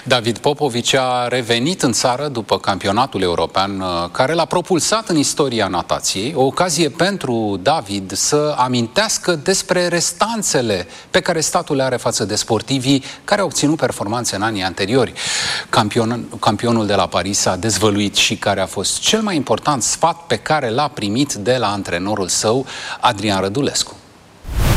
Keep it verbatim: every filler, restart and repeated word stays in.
David Popovici a revenit în țară după campionatul european care l-a propulsat în istoria natației, o ocazie pentru David să amintească despre restanțele pe care statul le are față de sportivii care au obținut performanțe în anii anteriori. Campion, campionul de la Paris a dezvăluit și care a fost cel mai important sfat pe care l-a primit de la antrenorul său, Adrian Rădulescu.